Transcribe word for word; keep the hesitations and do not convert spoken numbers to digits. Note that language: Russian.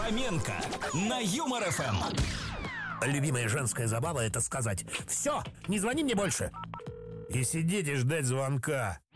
Хоменко на Юмор эф эм. Любимая женская забава — это сказать: «Все, не звони мне больше!» и сидеть и ждать звонка.